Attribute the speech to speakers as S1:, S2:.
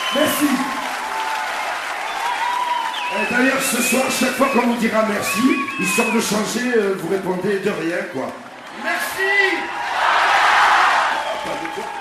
S1: Merci. D'ailleurs, ce soir, chaque fois qu'on vous dira merci, histoire de changer, vous répondez de rien, quoi. Merci. Pas de quoi.